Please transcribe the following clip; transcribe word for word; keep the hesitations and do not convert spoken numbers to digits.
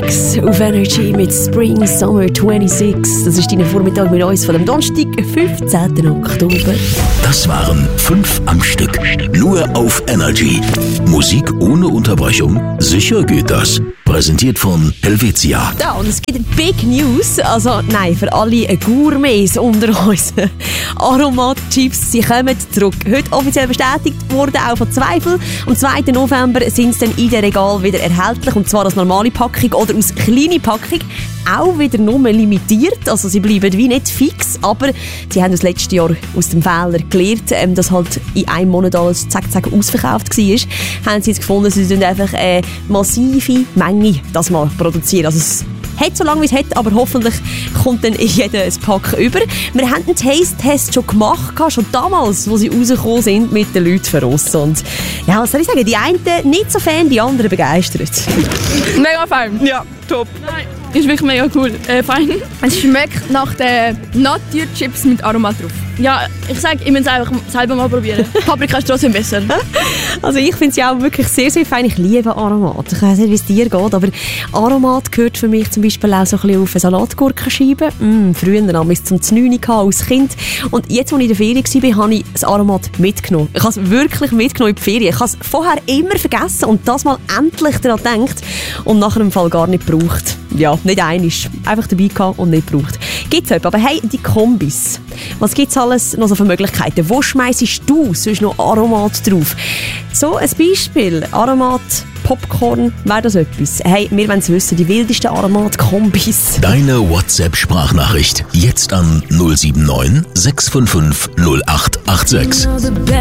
Mix auf Energy mit Spring Summer sechsundzwanzig. Das ist dein Vormittag mit uns von dem Donnerstag, fünfzehnten Oktober. Das waren fünf am Stück. Nur auf Energy. Musik ohne Unterbrechung? Sicher geht das. Präsentiert von Helvetia. Ja, und es gibt Big News. Also nein, für alle Gourmets unter uns. Aromat-Chips, sie kommen zurück. Heute offiziell bestätigt wurde auch von Zweifel. Am zweiten November sind sie dann in den Regal wieder erhältlich. Und zwar als normale Packung oder als kleine Packung. Auch wieder nur limitiert. Also sie bleiben wie nicht fix. Aber sie haben das letzte Jahr aus dem Fehler gelernt, ähm, dass halt in einem Monat alles zack, zack ausverkauft war. Haben sie jetzt gefunden, sie sollen einfach eine massive Menge das mal produzieren. Also es hat so lange wie es hat, aber hoffentlich kommt dann jeder ein Pack über. Wir haben einen Taste-Test schon gemacht, schon damals, wo sie rausgekommen sind mit den Leuten von uns. Und ja, was soll ich sagen, die einen nicht so Fan, die anderen begeistert. Mega fein. Ja, top. Nein, ist wirklich mega cool. Äh, fein. Es schmeckt nach den Natur-Chips mit Aromat drauf. Ja, ich sage, ich muss es einfach selber mal probieren. Paprika ist trotzdem besser. Also ich finde sie auch wirklich sehr, sehr fein. Ich liebe Aromat. Ich weiß nicht, wie es dir geht, aber Aromat gehört für mich zum Beispiel auch so ein bisschen auf eine Salatgurkenscheibe. Mm, früher habe ich es zum Znüni als Kind. Und jetzt, als ich in der Ferien war, habe ich das Aromat mitgenommen. Ich habe es wirklich mitgenommen in die Ferien. Ich habe es vorher immer vergessen und das mal endlich daran gedacht und nachher im Fall gar nicht gebraucht. Ja, nicht einisch. Einfach dabei gehabt und nicht gebraucht. Gibt es etwas. Aber hey, die Kombis. Was gibt es alles noch so für Möglichkeiten? Wo schmeissest du sonst noch Aromat drauf? So ein Beispiel. Aromat Popcorn, wäre das etwas? Hey, wir wollen es wissen. Die wildesten Aromat-Kombis. Deine WhatsApp-Sprachnachricht. Jetzt an null sieben neun sechs fünf fünf null acht acht sechs.